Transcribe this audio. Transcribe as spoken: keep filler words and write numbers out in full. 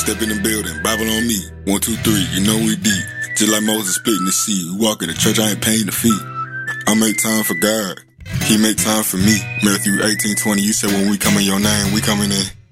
step in the building, Bible on me. One, two, three, you know we deep. Just like Moses splitting the sea. We walk in the church, I ain't paying the fee. I make time for God. He make time for me. Matthew eighteen twenty, you said when we come in your name, we coming in.